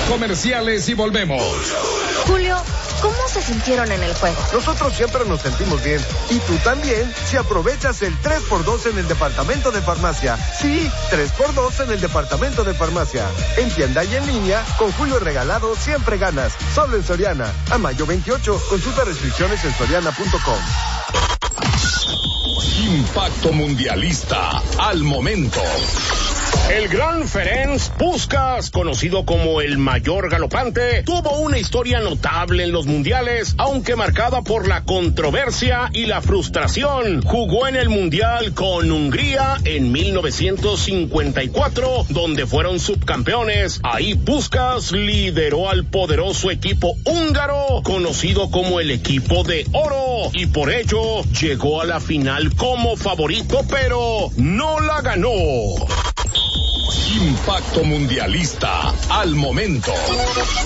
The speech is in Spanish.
comerciales y volvemos. Julio, ¿cómo se sintieron en el juego? Nosotros siempre nos sentimos bien. Y tú también, si aprovechas el 3x2 en el departamento de farmacia. Sí, 3x2 en el departamento de farmacia. En tienda y en línea, con Julio regalado siempre ganas. Solo en Soriana. A mayo 28, consulta restricciones en soriana.com. Impacto Mundialista al momento. El gran Ferenc Puskás, conocido como el mayor galopante, tuvo una historia notable en los mundiales, aunque marcada por la controversia y la frustración. Jugó en el mundial con Hungría en 1954, donde fueron subcampeones. Ahí Puskás lideró al poderoso equipo húngaro, conocido como el equipo de oro, y por ello llegó a la final como favorito, pero no la ganó. Impacto Mundialista al momento.